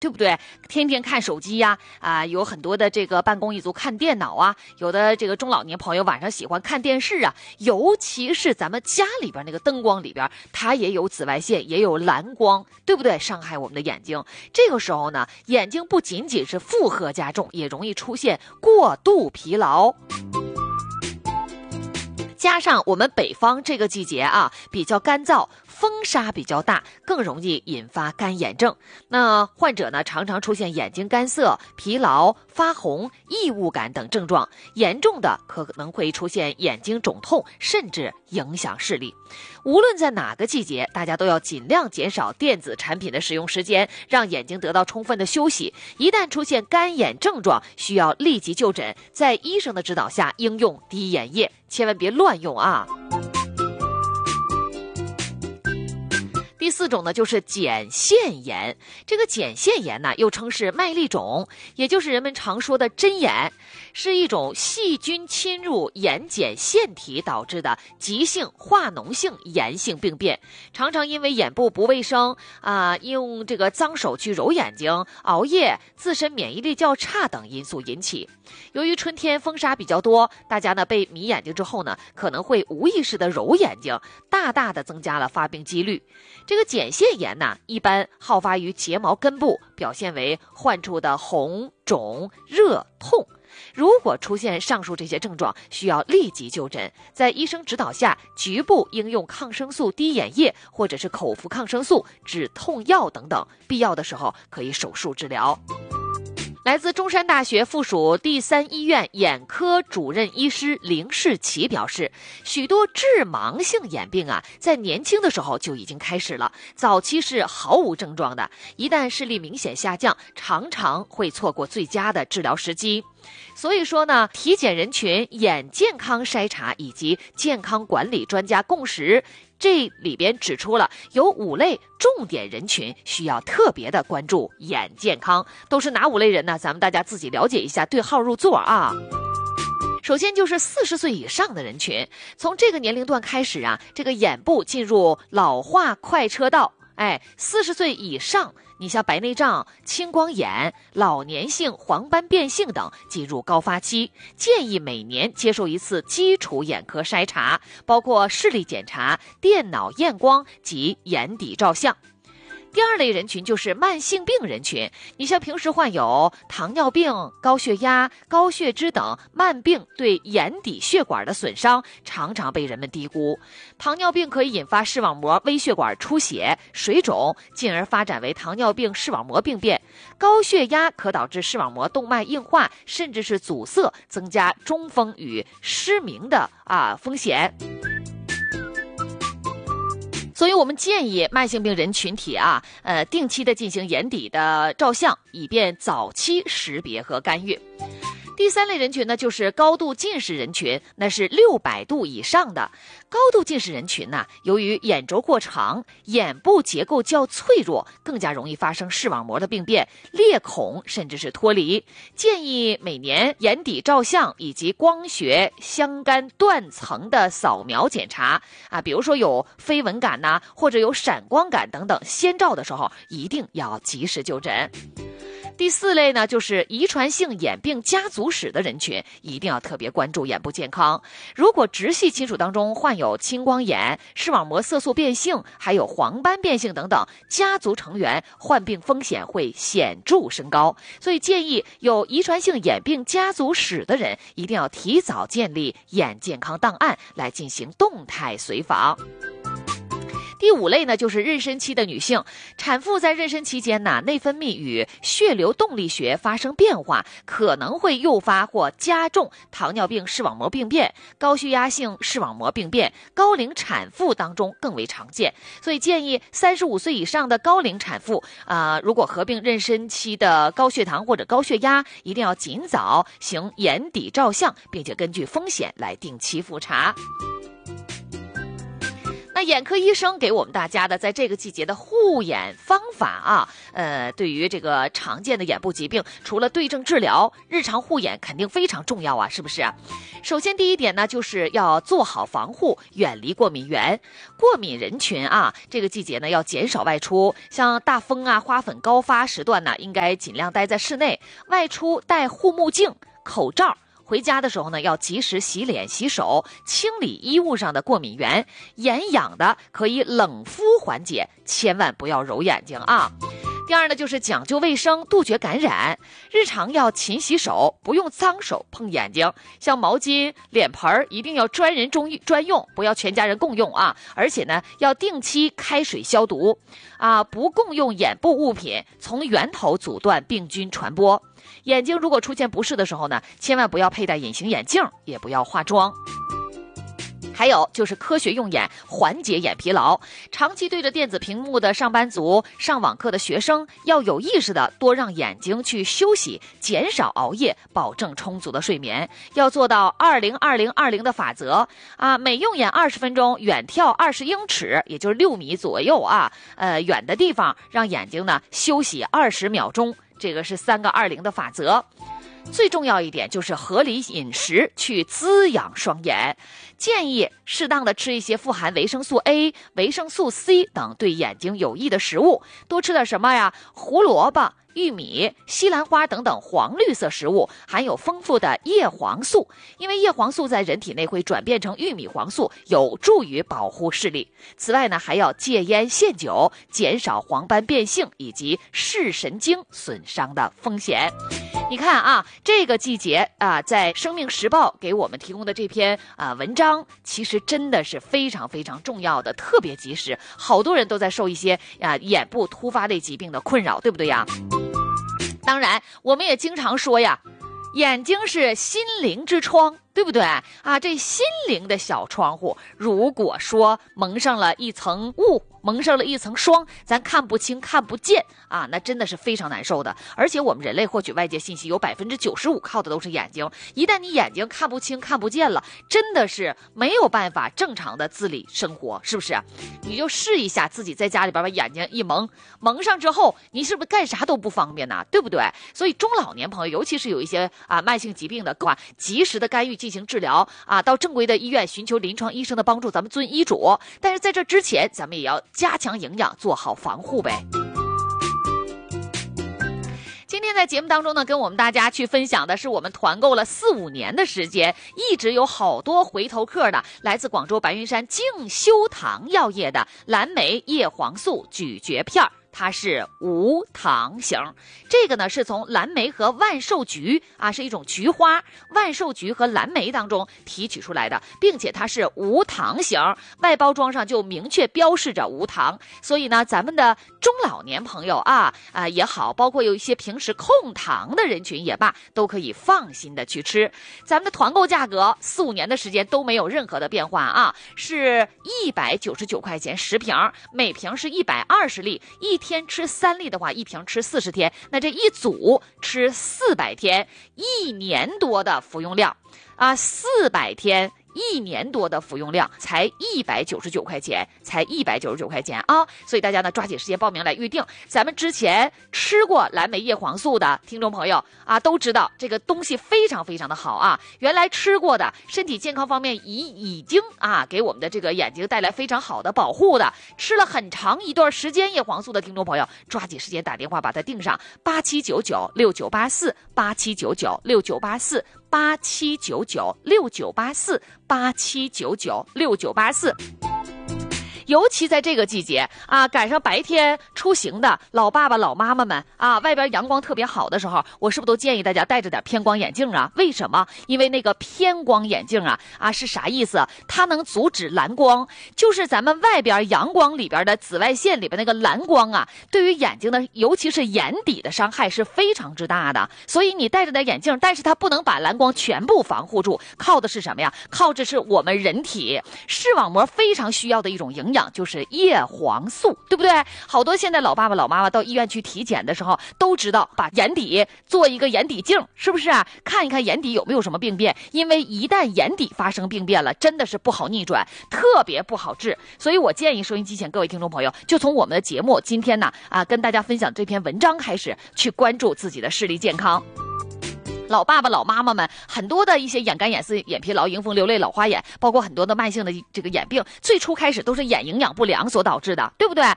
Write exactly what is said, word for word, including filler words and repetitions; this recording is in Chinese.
对不对？天天看手机呀，啊，有很多的这个办公一族看电脑啊，有的这个中老年朋友晚上喜欢看电视啊，尤其是咱们家里边那个灯光里边，它也有紫外线，也有蓝光，对不对？伤害我们的眼睛。这个时候呢，眼睛不仅仅是负荷加重，也容易出现过度疲劳。加上我们北方这个季节啊比较干燥，风沙比较大，更容易引发干眼症。那患者呢常常出现眼睛干涩、疲劳、发红、异物感等症状，严重的可能会出现眼睛肿痛，甚至影响视力。无论在哪个季节，大家都要尽量减少电子产品的使用时间，让眼睛得到充分的休息。一旦出现干眼症状，需要立即就诊，在医生的指导下应用滴眼液，千万别乱用啊。第四种呢，就是睑腺炎。这个睑腺炎呢，又称是麦粒肿，也就是人们常说的针眼，是一种细菌侵入眼睑腺体导致的急性化脓性炎性病变，常常因为眼部不卫生啊、呃，用这个脏手去揉眼睛、熬夜、自身免疫力较差等因素引起。由于春天风沙比较多，大家呢被迷眼睛之后呢，可能会无意识的揉眼睛，大大的增加了发病几率。这个睑腺炎呢，一般好发于睫毛根部，表现为患处的红、肿、热、痛。如果出现上述这些症状，需要立即就诊，在医生指导下，局部应用抗生素滴眼液或者是口服抗生素、止痛药等等，必要的时候可以手术治疗。来自中山大学附属第三医院眼科主任医师林世奇表示，许多致盲性眼病啊，在年轻的时候就已经开始了，早期是毫无症状的，一旦视力明显下降，常常会错过最佳的治疗时机。所以说呢，体检人群眼健康筛查以及健康管理专家共识，这里边指出了有五类重点人群需要特别的关注眼健康。都是哪五类人呢？咱们大家自己了解一下，对号入座啊。首先就是四十岁以上的人群，从这个年龄段开始啊，这个眼部进入老化快车道。哎，四十岁以上，你像白内障、青光眼、老年性黄斑变性等进入高发期，建议每年接受一次基础眼科筛查，包括视力检查、电脑验光及眼底照相。第二类人群就是慢性病人群，你像平时患有糖尿病、高血压、高血脂等慢病对眼底血管的损伤，常常被人们低估。糖尿病可以引发视网膜微血管出血、水肿，进而发展为糖尿病视网膜病变。高血压可导致视网膜动脉硬化，甚至是阻塞，增加中风与失明的啊风险。所以我们建议慢性病人群体啊，呃，定期的进行眼底的照相，以便早期识别和干预。第三类人群呢，就是高度近视人群，那是六百度以上的。高度近视人群呢，由于眼轴过长，眼部结构较脆弱，更加容易发生视网膜的病变、裂孔，甚至是脱离。建议每年眼底照相以及光学相干断层的扫描检查啊，比如说有飞蚊感呐、啊，或者有闪光感等等，先兆的时候一定要及时就诊。第四类呢，就是遗传性眼病家族史的人群，一定要特别关注眼部健康。如果直系亲属当中患有青光眼、视网膜色素变性，还有黄斑变性等等，家族成员患病风险会显著升高。所以建议有遗传性眼病家族史的人，一定要提早建立眼健康档案，来进行动态随访。第五类呢，就是妊娠期的女性，产妇在妊娠期间呢，内分泌与血流动力学发生变化，可能会诱发或加重糖尿病视网膜病变、高血压性视网膜病变，高龄产妇当中更为常见。所以建议三十五岁以上的高龄产妇啊、呃，如果合并妊娠期的高血糖或者高血压，一定要尽早行眼底照相，并且根据风险来定期复查。 那眼科医生给我们大家的在这个季节的护眼方法啊，呃，对于这个常见的眼部疾病，除了对症治疗，日常护眼肯定非常重要啊，是不是？首先第一点呢，就是要做好防护，远离过敏源。过敏人群啊，这个季节呢要减少外出，像大风啊、花粉高发时段呢，应该尽量待在室内，外出戴护目镜、口罩。回家的时候呢，要及时洗脸洗手，清理衣物上的过敏源。眼痒的可以冷敷缓解，千万不要揉眼睛啊。第二呢，就是讲究卫生，杜绝感染。日常要勤洗手，不用脏手碰眼睛。像毛巾、脸盆一定要专人中专用，不要全家人共用啊。而且呢，要定期开水消毒啊，不共用眼部物品，从源头阻断病菌传播。眼睛如果出现不适的时候呢，千万不要佩戴隐形眼镜，也不要化妆。还有就是科学用眼，缓解眼疲劳。长期对着电子屏幕的上班族、上网课的学生，要有意识的多让眼睛去休息，减少熬夜，保证充足的睡眠。要做到二零二零二零的法则啊，每用眼二十分钟，远眺二十英尺，也就是六米左右啊，呃，远的地方让眼睛呢休息二十秒钟。这个是三个二零的法则。最重要一点就是合理饮食，去滋养双眼。建议适当的吃一些富含维生素 A、维生素 C 等对眼睛有益的食物，多吃点什么呀？胡萝卜、玉米、西兰花等等黄绿色食物，含有丰富的叶黄素，因为叶黄素在人体内会转变成玉米黄素，有助于保护视力。此外呢，还要戒烟限酒，减少黄斑变性以及视神经损伤的风险。你看啊，这个季节啊，在生命时报给我们提供的这篇啊文章，其实真的是非常非常重要的，特别及时。好多人都在受一些啊眼部突发类疾病的困扰，对不对呀？当然，我们也经常说呀，眼睛是心灵之窗，对不对啊？这心灵的小窗户，如果说蒙上了一层雾，蒙上了一层霜，咱看不清看不见啊，那真的是非常难受的。而且我们人类获取外界信息有百分之九十五靠的都是眼睛，一旦你眼睛看不清看不见了，真的是没有办法正常的自理生活，是不是？你就试一下自己在家里边把眼睛一蒙，蒙上之后，你是不是干啥都不方便呢？对不对？所以中老年朋友，尤其是有一些啊慢性疾病的，啊，及时的干预进行治疗啊，到正规的医院寻求临床医生的帮助，咱们遵医嘱。但是在这之前，咱们也要加强营养，做好防护呗。今天在节目当中呢，跟我们大家去分享的是我们团购了四五年的时间，一直有好多回头客的，来自广州白云山静修堂药业的蓝莓叶黄素咀嚼片，它是无糖型。这个呢是从蓝莓和万寿菊啊，是一种菊花，万寿菊和蓝莓当中提取出来的，并且它是无糖型，外包装上就明确标示着无糖。所以呢，咱们的中老年朋友啊啊也好，包括有一些平时控糖的人群也罢，都可以放心的去吃。咱们的团购价格四五年的时间都没有任何的变化啊，是一百九十九块钱十瓶，每瓶是一百二十粒，一天吃三粒的话，一瓶吃四十天，那这一组吃四百天，一年多的服用量啊，四百天。一年多的服用量才一百九十九块钱，才一百九十九块钱啊！所以大家呢抓紧时间报名来预定。咱们之前吃过蓝莓叶黄素的听众朋友啊，都知道这个东西非常非常的好啊。原来吃过的，身体健康方面已已经啊给我们的这个眼睛带来非常好的保护的，吃了很长一段时间叶黄素的听众朋友，抓紧时间打电话把它订上，八七九九六九八四，八七九九六九八四。八七九九六九八四，八七九九六九八四。尤其在这个季节啊，赶上白天出行的老爸爸老妈妈们啊，外边阳光特别好的时候，我是不是都建议大家戴着点偏光眼镜啊？为什么？因为那个偏光眼镜啊啊是啥意思？它能阻止蓝光，就是咱们外边阳光里边的紫外线里边那个蓝光啊，对于眼睛的尤其是眼底的伤害是非常之大的。所以你戴着点眼镜，但是它不能把蓝光全部防护住，靠的是什么呀？靠的是我们人体视网膜非常需要的一种营养。 养就是叶黄素，对不对？好多现在老爸爸老妈妈到医院去体检的时候，都知道把眼底做一个眼底镜，是不是啊？看一看眼底有没有什么病变，因为一旦眼底发生病变了，真的是不好逆转，特别不好治。所以我建议收音机前各位听众朋友，就从我们的节目今天呢啊跟大家分享这篇文章开始，去关注自己的视力健康。老爸爸老妈妈们很多的一些眼干眼涩、眼疲劳、迎风流泪、老花眼，包括很多的慢性的这个眼病，最初开始都是眼营养不良所导致的，对不对？